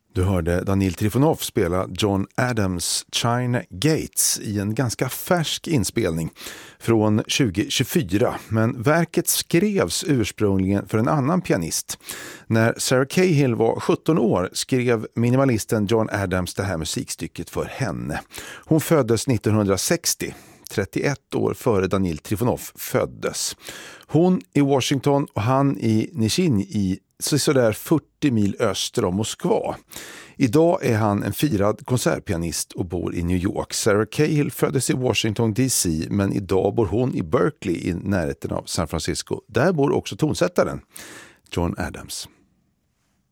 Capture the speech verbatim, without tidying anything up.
Du hörde Daniil Trifonov spela John Adams' China Gates i en ganska färsk inspelning från tjugo tjugofyra, men verket skrevs ursprungligen för en annan pianist. När Sarah Cahill var sjutton år skrev minimalisten John Adams det här musikstycket för henne. Hon föddes nittonhundrasextio, trettioett år före Daniil Trifonov föddes. Hon i Washington och han i Nishin i sådär fyrtio mil öster om Moskva. Idag är han en firad konsertpianist och bor i New York. Sarah Cahill föddes i Washington D C, men idag bor hon i Berkeley i närheten av San Francisco. Där bor också tonsättaren John Adams.